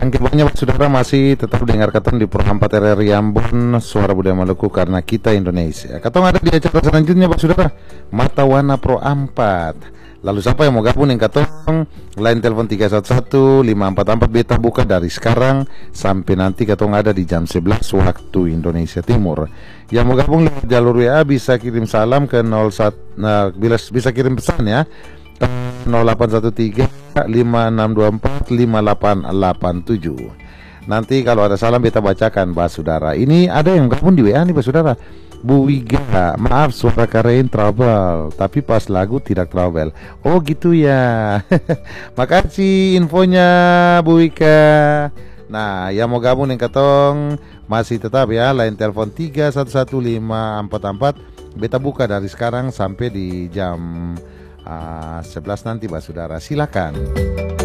Tangki banyak saudara masih tetap dengar katong di Pro 4 RRI Ambon, Suara Budaya Maluku karena kita Indonesia. Katong ada di acara selanjutnya Pak Saudara, Mata Wana Pro 4. Lalu siapa yang mau gabung dengan katong? Line telepon 311-544 beta buka dari sekarang sampai nanti katong ada di jam 11 waktu Indonesia Timur. Yang mau gabung lewat jalur WA bisa kirim salam ke 01, bisa kirim pesan ya, 0813-5624-5887. Nanti kalau ada salam beta bacakan Pak Saudara. Ini ada yang gabung di WA nih Pak Saudara. Bu Wiga, maaf suara karain trouble, tapi pas lagu tidak trouble. Oh gitu ya. Makasih infonya Bu Wiga. Nah, yang mau gabung dengan katong masih tetap ya, line telepon 311-544 beta buka dari sekarang sampai di jam 11 nanti Pak Saudara. Silakan.